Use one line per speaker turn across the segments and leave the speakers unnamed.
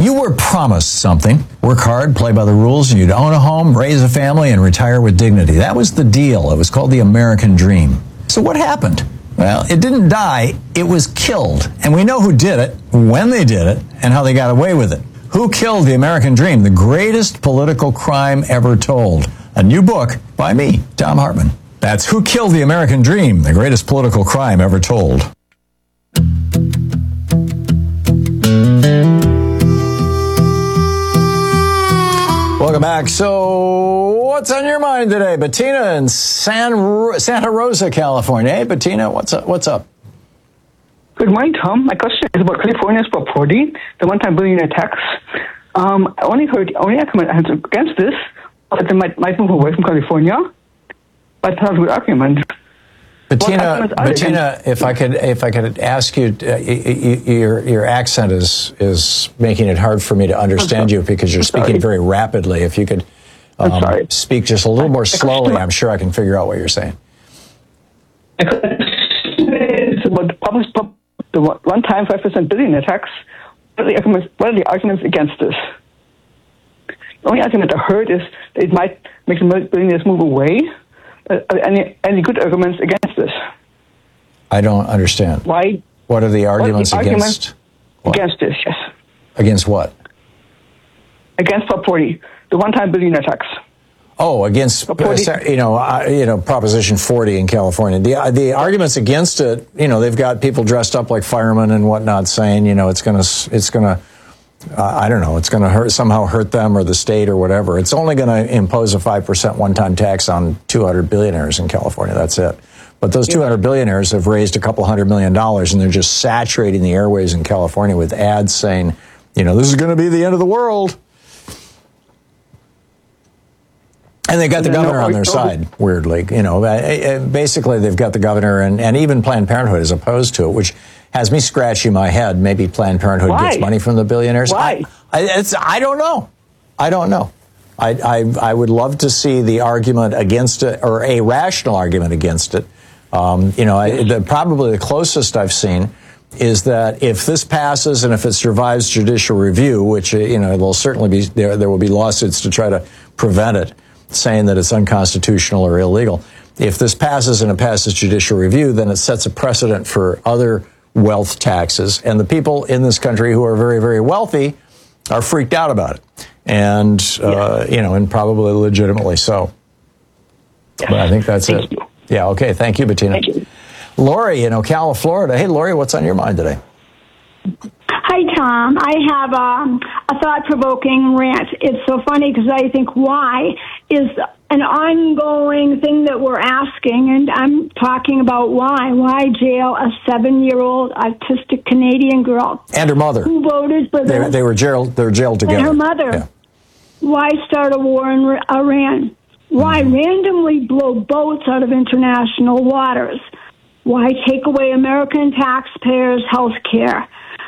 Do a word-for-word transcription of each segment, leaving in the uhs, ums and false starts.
You were promised something. Work hard, play by the rules, and you'd own a home, raise a family, and retire with dignity. That was the deal. It was called the American Dream. So what happened? Well, it didn't die. It was killed. And we know who did it, when they did it, and how they got away with it. Who killed the American Dream? The greatest political crime ever told. A new book by me, Thom Hartmann. That's Who Killed the American Dream? The Greatest Political Crime Ever Told. Welcome back. So, what's on your mind today? Bettina in San, Santa Rosa, California. Hey, Bettina, what's up? What's up?
Good morning, Tom. My question is about California's Property, the one-time billionaire tax. Um, I only heard only argument against this, but they might, might move away from California. But that's a good argument.
Bettina, Bettina, if I could, if I could ask you, uh, your your accent is is making it hard for me to understand you because you're speaking very rapidly. If you could um, speak just a little more slowly, I'm sure I can figure out what you're saying.
It's about the public, the one-time five percent billionaire tax. What are the arguments? What are the arguments against this? The only argument I heard is that it might make the billionaires move away. Uh, any any good arguments against this?
I don't understand.
Why?
What are the arguments
are the
against?
Arguments against this? Yes.
Against what?
Against Prop forty, the one-time billionaire tax.
Oh, against uh, you know uh, you know Proposition forty in California. The uh, the arguments against it, you know, they've got people dressed up like firemen and whatnot, saying you know it's gonna it's gonna. Uh, I don't know, it's going to hurt somehow hurt them or the state or whatever. It's only going to impose a five percent one-time tax on two hundred billionaires in California. That's it. But those two hundred billionaires have raised a couple hundred million dollars, and they're just saturating the airways in California with ads saying, you know, this is going to be the end of the world. And they got the governor on their side, weirdly. You know, basically they've got the governor, and, and even Planned Parenthood is opposed to it, which has me scratching my head. Maybe Planned Parenthood
Why?
gets money from the billionaires.
Why?
I, I, it's, I don't know. I don't know. I, I, I would love to see the argument against it, or a rational argument against it. Um, you know, I, the, probably the closest I've seen is that if this passes and if it survives judicial review, which, you know, there'll certainly be, there, there will be lawsuits to try to prevent it, saying that it's unconstitutional or illegal. If this passes and it passes judicial review, then it sets a precedent for other wealth taxes, and the people in this country who are very, very wealthy are freaked out about it, and uh, yeah. you know, and probably legitimately so. Yeah. But I think that's
thank
it.
You.
Yeah. Okay. Thank you, Bettina.
Thank you.
Lori in Ocala, Florida. Hey, Lori, what's on your mind today?
Hi, Tom. I have um, a thought-provoking rant. It's so funny because I think why is an ongoing thing that we're asking, and I'm talking about why. Why jail a seven-year-old autistic Canadian girl?
And her mother.
Who voted for
they,
this?
They were jailed, they were jailed together.
And her mother.
Yeah.
Why start a war in Iran? Why mm-hmm. randomly blow boats out of international waters? Why take away American taxpayers' health care?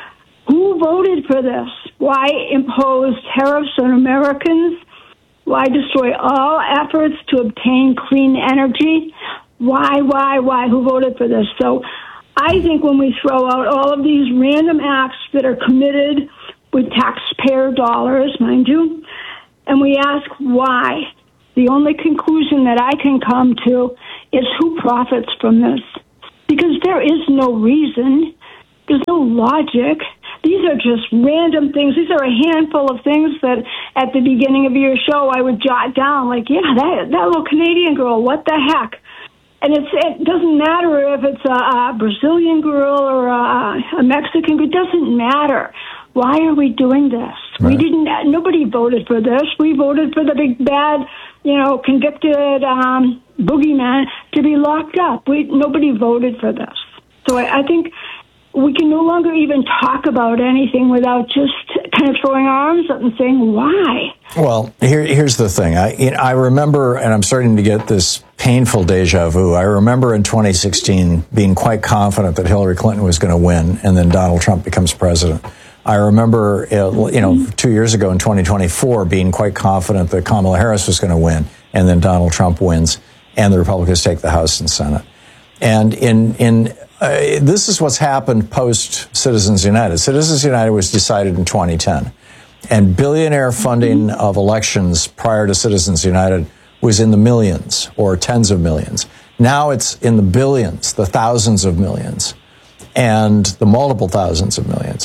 Who voted for this? Why impose tariffs on Americans? Why destroy all efforts to obtain clean energy? Why, why, why? Who voted for this? So I think when we throw out all of these random acts that are committed with taxpayer dollars, mind you, and we ask why, the only conclusion that I can come to is who profits from this. Because there is no reason, there's no logic. These are just random things. These are a handful of things that at the beginning of your show I would jot down, like, yeah, that that little Canadian girl, what the heck? And it's, it doesn't matter if it's a, a Brazilian girl or a, a Mexican girl. It doesn't matter. Why are we doing this? Right. We didn't. Nobody voted for this. We voted for the big bad, you know, convicted um, boogeyman to be locked up. We nobody voted for this. So I, I think we can no longer even talk about anything without just kind of throwing our arms up and saying, why?
Well, here, here's the thing. I, you know, I remember, and I'm starting to get this painful deja vu. I remember in twenty sixteen being quite confident that Hillary Clinton was going to win, and then Donald Trump becomes president. I remember, you know, two years ago in twenty twenty-four being quite confident that Kamala Harris was going to win, and then Donald Trump wins, and the Republicans take the House and Senate. And in in uh, this is what's happened post Citizens United. Citizens United was decided in twenty ten. and billionaire funding of elections prior to Citizens United was in the millions or tens of millions. Now it's in the billions, the thousands of millions, and the multiple thousands of millions.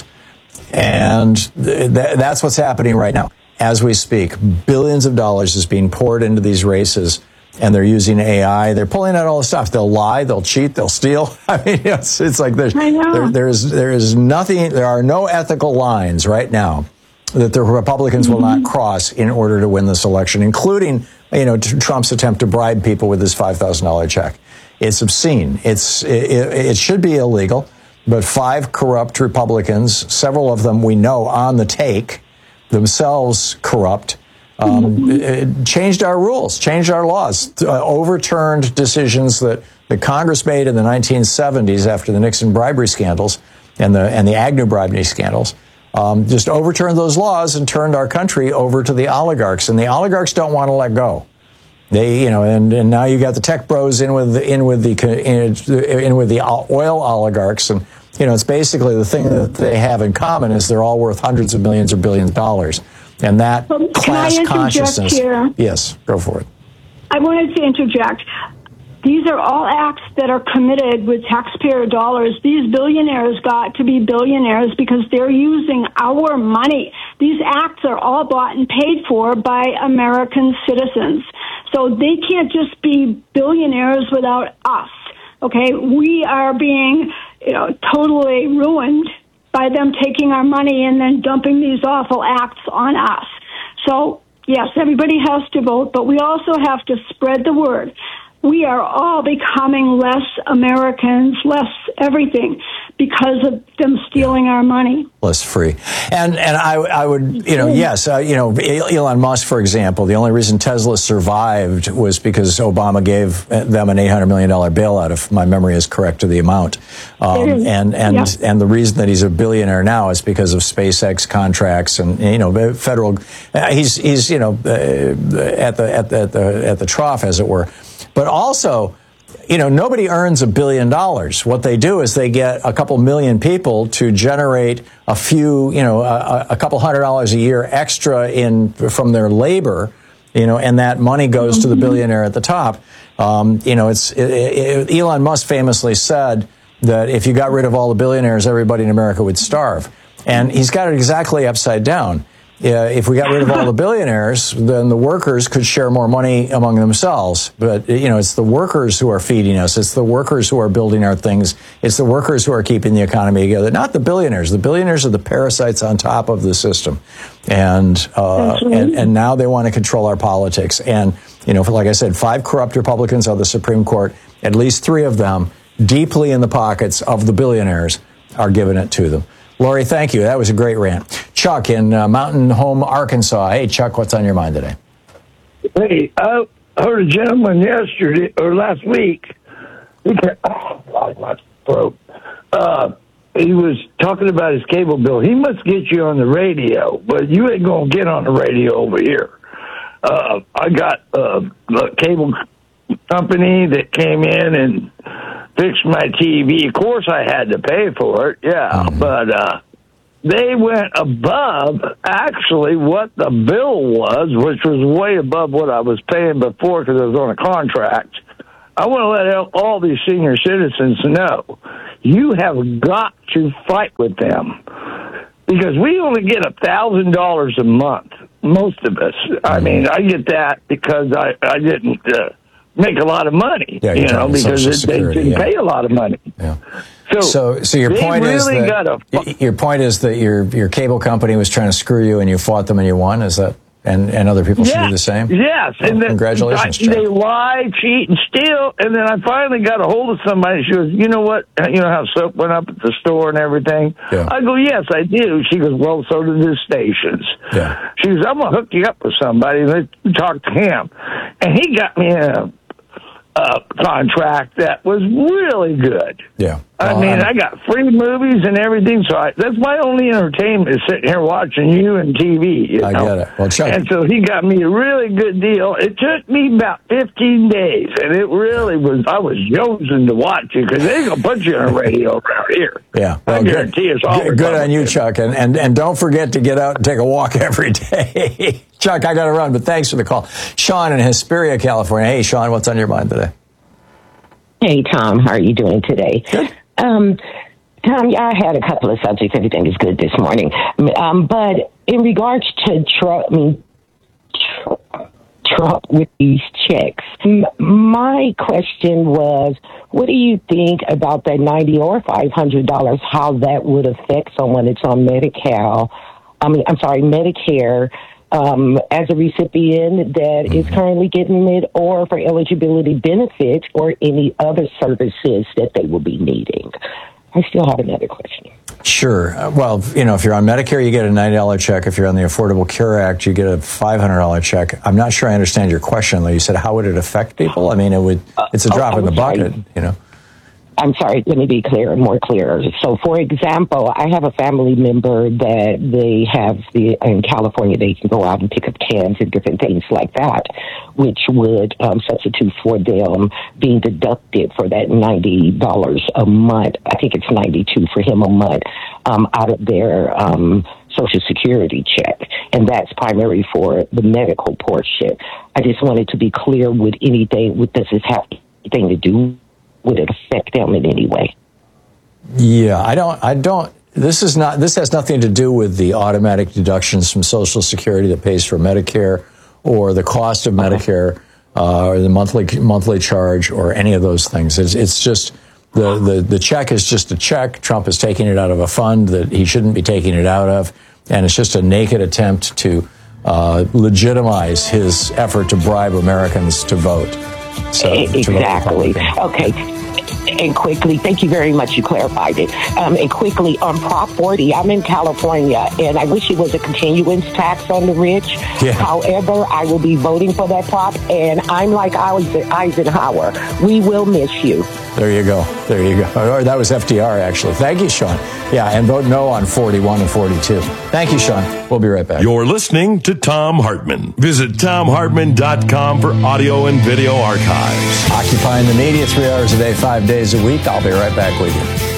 And th- that's what's happening right now. As we speak, billions of dollars is being poured into these races, and they're using A I. They're pulling out all the stuff. They'll lie, they'll cheat, they'll steal. I mean, it's, it's like there's, there, there's, there is nothing, there are no ethical lines right now that the Republicans will not cross in order to win this election, including, you know, Trump's attempt to bribe people with his five thousand dollars check. It's obscene. It's, it, it should be illegal, but five corrupt Republicans, several of them we know on the take, themselves corrupt, um, it changed our rules, changed our laws, uh, overturned decisions that the Congress made in the nineteen seventies after the Nixon bribery scandals and the and the Agnew bribery scandals. Um, just overturned those laws and turned our country over to the oligarchs, and the oligarchs don't want to let go. They, you know, and, and now you got the tech bros in with the, in with the in, in with the oil oligarchs, and you know, it's basically the thing that they have in common is they're all worth hundreds of millions or billions of dollars. And that
um,
class consciousness.
Here?
Yes, go for it.
I wanted to interject. These are all acts that are committed with taxpayer dollars. These billionaires got to be billionaires because they're using our money. These acts are all bought and paid for by American citizens. So they can't just be billionaires without us. Okay, we are being, you know, totally ruined by them taking our money and then dumping these awful acts on us. So, yes, everybody has to vote, but we also have to spread the word. We are all becoming less Americans, less everything, because of them stealing our money.
Less free. And and I I would, you know, yes, uh, you know, Elon Musk, for example, the only reason Tesla survived was because Obama gave them an eight hundred million dollars bailout, if my memory is correct to the amount. Um, and and
yeah.
and the reason that he's a billionaire now is because of SpaceX contracts and, you know, federal, uh, he's, he's you know, uh, at, the, at, the, at, the, at the trough, as it were. But also, you know, nobody earns a billion dollars. What they do is they get a couple million people to generate a few, you know, a, a couple hundred dollars a year extra in from their labor, you know, and that money goes to the billionaire at the top. Um, you know, it's it, it, Elon Musk famously said that if you got rid of all the billionaires, everybody in America would starve. And he's got it exactly upside down. Uh, if we got rid of all the billionaires, then the workers could share more money among themselves. But, you know, it's the workers who are feeding us. It's the workers who are building our things. It's the workers who are keeping the economy together, not the billionaires. The billionaires are the parasites on top of the system. And, uh, and, and now they want to control our politics. And, you know, like I said, five corrupt Republicans on the Supreme Court, at least three of them deeply in the pockets of the billionaires are giving it to them. Lori, thank you. That was a great rant. Chuck in uh, Mountain Home, Arkansas. Hey, Chuck, what's on your mind today?
Hey, I heard a gentleman yesterday or last week. He can, oh, God, my throat. Uh, he was talking about his cable bill. He must get you on the radio, but you ain't going to get on the radio over here. Uh, I got uh, a cable company that came in and fixed my T V. Of course, I had to pay for it, yeah, mm-hmm. but uh, they went above actually what the bill was, which was way above what I was paying before because I was on a contract. I want to let all these senior citizens know you have got to fight with them because we only get a thousand dollars a month, most of us. I mean, I get that because I, I didn't uh, make a lot of money,
yeah,
you know, because it, they didn't yeah. pay a lot of money.
Yeah.
So,
so, so your point
really
is that
gotta,
your point is that your your cable company was trying to screw you, and you fought them, and you won. Is that and and other people
yes,
should do the same?
Yes.
Well,
and then
congratulations,
I,
Chuck.
They lie, cheat, and steal. And then I finally got a hold of somebody. She goes, "You know what? You know how soap went up at the store and everything."
Yeah.
I go, "Yes, I do." She goes, "Well, so do the stations."
Yeah.
She goes, "I'm gonna hook you up with somebody." Let's talk to him, and he got me a. Uh, contract that was really good.
Yeah.
I
Well,
mean,
I'm-
I got free movies and everything, so I, that's my only entertainment is sitting here watching you and T V. You
I
know?
get it. Well, Chuck-
And so he got me a really good deal. It took me about fifteen days, and it really was, I was jonesing to watch it because they're going to put you on a radio around here.
Yeah,
I guarantee it's all
good, good on you, Chuck, and, and and don't forget to get out and take a walk every day. Chuck, I got to run, but thanks for the call. Sean in Hesperia, California. Hey, Sean, what's on your mind today?
Hey, Tom, how are you doing today?
Good.
Um, Tom, I had a couple of subjects. Everything is good this morning. Um, but in regards to Trump, I mean, Trump with these checks, m- my question was, what do you think about that ninety or five hundred dollars? How that would affect someone that's on Medicare? I mean, I'm sorry, Medicare. Um, as a recipient that is currently getting it, or for eligibility benefits or any other services that they will be needing. I still have another question.
Sure. Uh, well, you know, if you're on Medicare, you get a ninety dollars check. If you're on the Affordable Care Act, you get a five hundred dollars check. I'm not sure I understand your question, though. You said, how would it affect people? I mean, it would. It's a drop
oh,
in the
I'm sorry.
bucket, you know.
I'm sorry, let me be clear, more clear. So, for example, I have a family member that they have the, in California, they can go out and pick up cans and different things like that, which would um, substitute for them being deducted for that ninety dollars a month. I think it's ninety-two dollars for him a month um, out of their um, Social Security check. And that's primary for the medical portion. I just wanted to be clear with anything, with does this have anything to do? Would it affect them in any way?
Yeah, I don't, I don't, this is not, this has nothing to do with the automatic deductions from Social Security that pays for Medicare or the cost of Medicare uh, or the monthly monthly charge or any of those things. It's, it's just, the, the, the check is just a check. Trump is taking it out of a fund that he shouldn't be taking it out of. And it's just a naked attempt to uh, legitimize his effort to bribe Americans to vote. So,
exactly. Okay. And quickly, thank you very much. You clarified it. Um, and quickly, on Prop forty, I'm in California, and I wish it was a continuance tax on the rich.
Yeah.
However, I will be voting for that prop, and I'm like Eisenhower. We will miss you.
There you go. There you go. Or that was F D R, actually. Thank you, Sean. Yeah, and vote no on forty-one and forty-two. Thank you, Sean. We'll be right back.
You're listening to Thom Hartmann. Visit Thom Hartmann dot com for audio and video archives.
Occupying the media three hours a day, five days a week. I'll be right back with you.